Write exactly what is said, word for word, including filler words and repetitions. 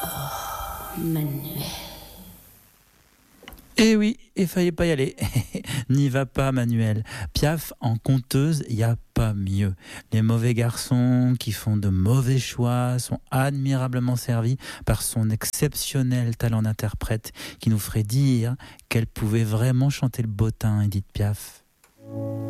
Manuel. Eh oui, il fallait pas y aller. N'y va pas, Manuel. Piaf, en conteuse, il n'y a pas mieux. Les mauvais garçons qui font de mauvais choix sont admirablement servis par son exceptionnel talent d'interprète qui nous ferait dire qu'elle pouvait vraiment chanter le bottin, Edith Piaf.